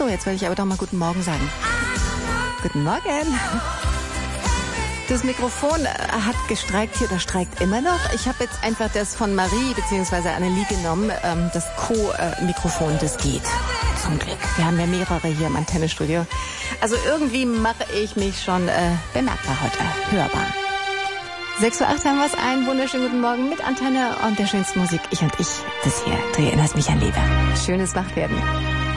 so, jetzt werde ich aber doch mal guten Morgen sagen. Guten Morgen. Das Mikrofon hat gestreikt hier, oder streikt immer noch. Ich habe jetzt einfach das von Marie bzw. Annelie genommen, das Co-Mikrofon, das geht. Zum Glück. Wir haben ja mehrere hier im Antennestudio. Also irgendwie mache ich mich schon bemerkbar heute, hörbar. 6:08 Uhr haben wir es, einen wunderschönen guten Morgen mit Antenne und der schönsten Musik. Ich und ich, das hier, du erinnerst mich an Liebe. Schönes Wachwerden.